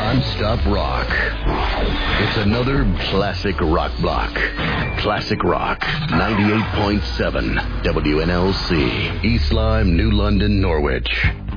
non-stop rock. It's another classic rock block. Classic Rock 98.7 WNLC, East Lyme, New London, Norwich.